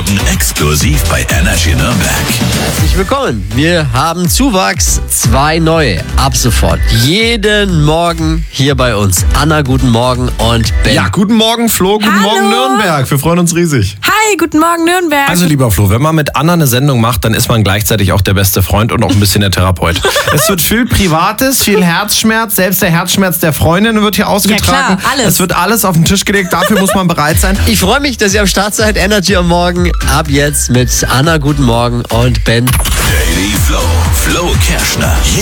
Morgen exklusiv bei Energy Nürnberg. Herzlich willkommen. Wir haben Zuwachs, 2 neue. Ab sofort. Jeden Morgen hier bei uns. Anna, guten Morgen und Ben. Ja, guten Morgen Flo, guten Morgen Nürnberg. Wir freuen uns riesig. Hi, guten Morgen Nürnberg. Also lieber Flo, wenn man mit Anna eine Sendung macht, dann ist man gleichzeitig auch der beste Freund und auch ein bisschen der Therapeut. Es wird viel Privates, viel Herzschmerz, selbst der Herzschmerz der Freundin wird hier ausgetragen. Ja, klar, alles. Es wird alles auf den Tisch gelegt, dafür muss man bereit sein. Ich freue mich, dass ihr am Start seid. Energy am Morgen. Ab jetzt mit Anna, guten Morgen und Ben. Daily Flow. Flo Kerschner.